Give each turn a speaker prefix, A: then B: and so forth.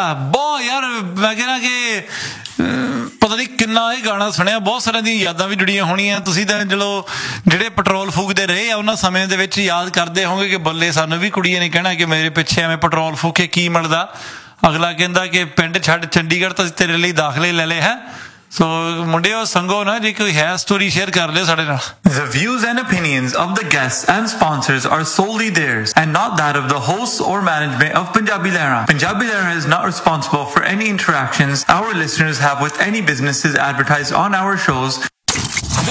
A: ਬਹੁਤ ਯਾਰ ਮੈਂ ਕਹਿਣਾ ਕਿ ਪਤਾ ਨਹੀਂ ਕਿੰਨਾ ਇਹ ਗਾਣਾ ਸੁਣਿਆ, ਬਹੁਤ ਸਾਰਿਆਂ ਦੀਆਂ ਯਾਦਾਂ ਵੀ ਜੁੜੀਆਂ ਹੋਣੀਆਂ। ਤੁਸੀਂ ਤਾਂ ਚਲੋ ਜਿਹੜੇ ਪੈਟਰੋਲ ਫੂਕਦੇ ਰਹੇ ਆ ਉਹਨਾਂ ਸਮੇਂ ਦੇ ਵਿੱਚ ਯਾਦ ਕਰਦੇ ਹੋਗੇ ਕਿ ਬੱਲੇ ਸਾਨੂੰ ਵੀ ਕੁੜੀਆਂ ਨੇ ਕਹਿਣਾ ਕਿ ਮੇਰੇ ਪਿੱਛੇ ਐਵੇਂ ਪੈਟਰੋਲ ਫੂਕੇ ਕੀ ਮਿਲਦਾ। ਅਗਲਾ ਕਹਿੰਦਾ ਕਿ ਪਿੰਡ ਛੱਡ ਚੰਡੀਗੜ੍ਹ ਤਾਂ ਤੇਰੇ ਲਈ ਦਾਖਲੇ ਲੈ ਲਏ ਹੈ। ਸੋ ਮੁੰਡਿਓ ਸੰਗੋ ਨਾ, ਜੇ ਕੋਈ ਹੈ ਸਟੋਰੀ ਸ਼ੇਅਰ ਕਰ ਲਿਓ ਸਾਡੇ ਨਾਲ।
B: The views and opinions of the guests and sponsors are solely theirs and not that of the hosts or management of Punjabi Lehra. Punjabi Lehra is not responsible for any interactions our listeners have with any businesses advertised on our shows.